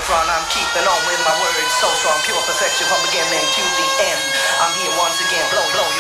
run. I'm keeping on with my words so strong, pure perfection from beginning to the end. I'm here once again, blow